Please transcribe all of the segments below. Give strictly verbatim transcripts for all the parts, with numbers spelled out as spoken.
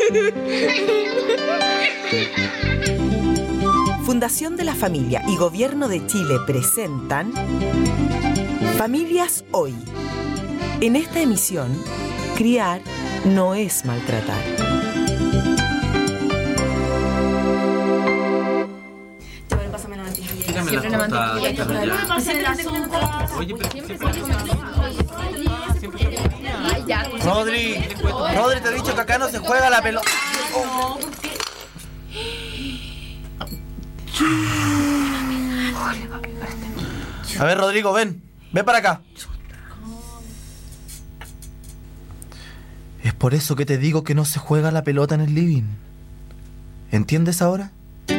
Fundación de la Familia y Gobierno de Chile presentan Familias Hoy. En esta emisión, criar no es maltratar. Siempre una mantequilla. Oye, Rodri, Rodri, te he dicho que acá no se juega la pelota. Oh. A ver, Rodrigo, ven, ven para acá. Es por eso que te digo que no se juega la pelota en el living. ¿Entiendes ahora?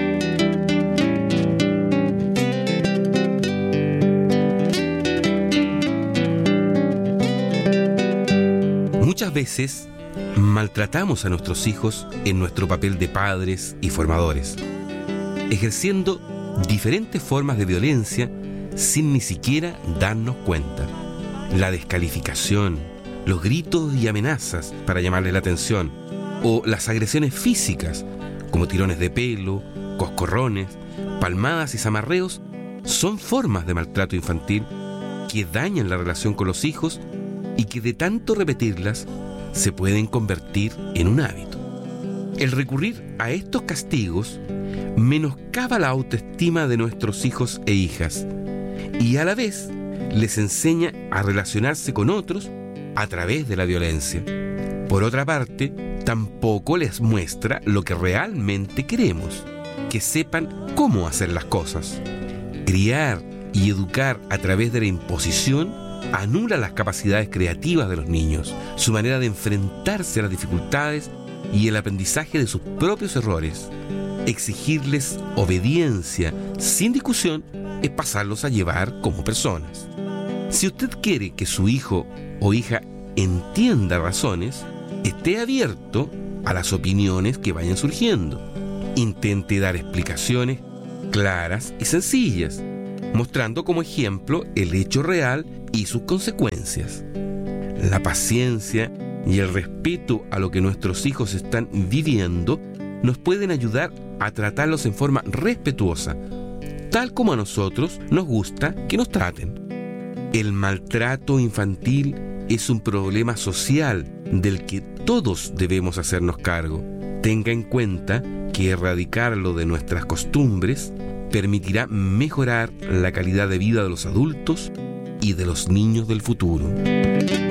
Muchas veces maltratamos a nuestros hijos en nuestro papel de padres y formadores, ejerciendo diferentes formas de violencia sin ni siquiera darnos cuenta. La descalificación, los gritos y amenazas para llamarles la atención, o las agresiones físicas, como tirones de pelo, coscorrones, palmadas y zamarreos, son formas de maltrato infantil que dañan la relación con los hijos y que de tanto repetirlas se pueden convertir en un hábito. El recurrir a estos castigos menoscaba la autoestima de nuestros hijos e hijas y a la vez les enseña a relacionarse con otros a través de la violencia. Por otra parte, tampoco les muestra lo que realmente queremos, que sepan cómo hacer las cosas. Criar y educar a través de la imposición anula las capacidades creativas de los niños, su manera de enfrentarse a las dificultades y el aprendizaje de sus propios errores. Exigirles obediencia sin discusión es pasarlos a llevar como personas. Si usted quiere que su hijo o hija entienda razones, esté abierto a las opiniones que vayan surgiendo. Intente dar explicaciones claras y sencillas, mostrando como ejemplo el hecho real y sus consecuencias. La paciencia y el respeto a lo que nuestros hijos están viviendo nos pueden ayudar a tratarlos en forma respetuosa, tal como a nosotros nos gusta que nos traten. El maltrato infantil es un problema social del que todos debemos hacernos cargo. Tenga en cuenta que erradicarlo de nuestras costumbres permitirá mejorar la calidad de vida de los adultos y de los niños del futuro.